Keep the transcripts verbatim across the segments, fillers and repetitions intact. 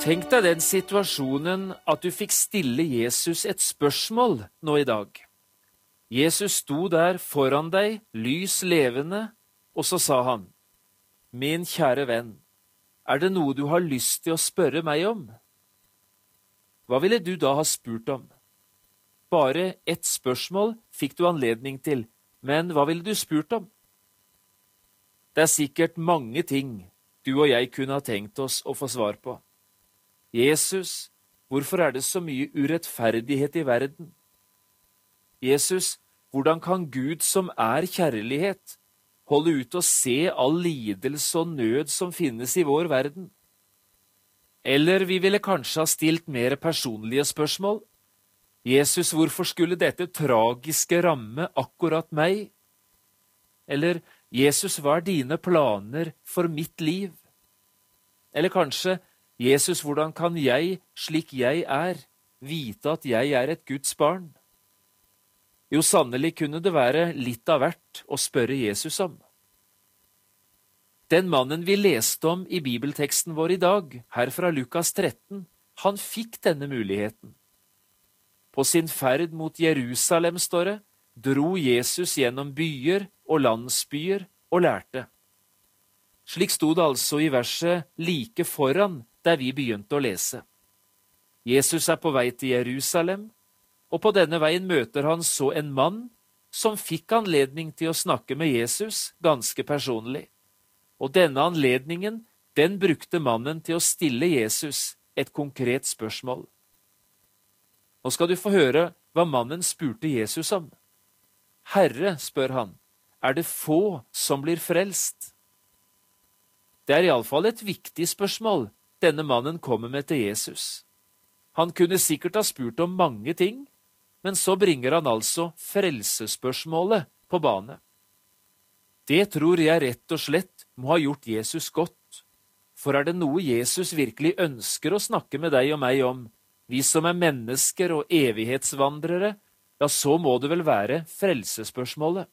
Tenk deg den situasjonen at du fikk stille Jesus et spørsmål nå i dag. Jesus sto der foran deg, lys levende, og så sa han, «Min kjære venn, er det noe du har lyst til å spørre meg om?» Hva ville du da ha spurt om? Bare ett spørsmål fikk du anledning til, men hva ville du spurt om? Det er sikkert mange ting du og jeg kunne ha tenkt oss å få svar på. Jesus, hvorfor er det så mye urettferdighet i verden? Jesus, hvordan kan Gud som er kjærlighet, holde ut og se all lidelse og nød som finnes i vår verden? Eller vi ville kanskje ha stilt mer personlige spørsmål. Jesus, hvorfor skulle dette tragiske ramme akkurat meg? Eller, Jesus, hva er dine planer for mitt liv? Eller kanskje, Jesus, hvordan kan jeg, slik jeg er, vite at jeg er et Guds barn? Jo, sannelig kunne det være litt av hvert å spørre Jesus om. Den mannen vi leste om i bibelteksten vår i dag, her fra Lukas tretten, han fikk denne muligheten. På sin ferd mot Jerusalem, står det, dro Jesus gjennom byer og landsbyer og lærte. Slik sto det altså i verset like foran der vi begynte å lese. Jesus er på vei til Jerusalem, og på denne veien møter han så en mann som fikk anledning til å snakke med Jesus ganske personlig. Og denne anledningen, den brukte mannen til å stille Jesus et konkret spørsmål. Nå skal du få høre hva mannen spurte Jesus om. Herre, spør han, er det få som blir frelst? Det er i alle fall et viktig spørsmål denne mannen kommer med til Jesus. Han kunne sikkert ha spurt om mange ting, men så bringer han altså frelsespørsmålet på bane. Det tror jeg rett og slett må ha gjort Jesus godt, for er det noe Jesus virkelig ønsker å snakke med deg og meg om, vi som er mennesker og evighetsvandrere, ja, så må det vel være frelsespørsmålet.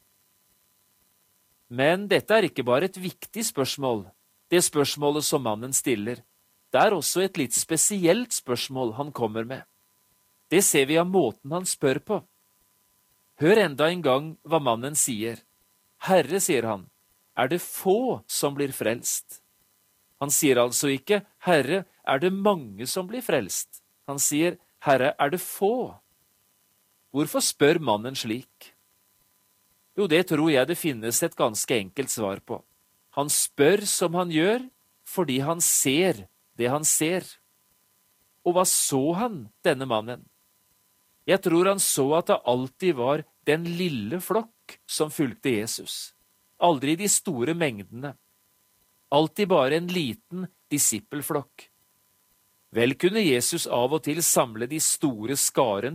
Men dette er ikke bare et viktig spørsmål, det spørsmålet som mannen stiller. Det er også et litt spesielt spørsmål han kommer med. Det ser vi av måten han spør på. Hør enda en gang hva mannen sier. Herre, sier han, er det få som blir frelst? Han sier altså ikke, Herre, er det mange som blir frelst? Han sier, Herre, er det få? Hvorfor spør mannen slik? Jo, det tror jeg det finnes et ganske enkelt svar på. Han spør som han gjør, fordi han ser det han ser. Og hva så han, denne mannen? Jeg tror han så at det alltid var den lille flokk som fulgte Jesus. Aldri de store mengdene. Alltid bare en liten disippelflokk. Vel kunne Jesus av og til samle de store skaren